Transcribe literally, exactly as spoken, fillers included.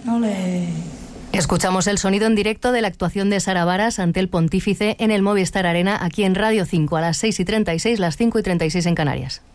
Ole. Escuchamos el sonido en directo de la actuación de Sara Varas ante el Pontífice en el Movistar Arena, aquí en Radio cinco, a las seis y treinta y seis, las cinco y treinta y seis en Canarias.